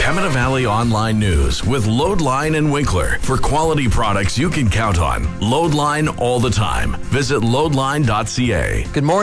Pembina Valley Online News with Loadline and Winkler. For quality products you can count on. Loadline all the time. Visit loadline.ca. Good morning.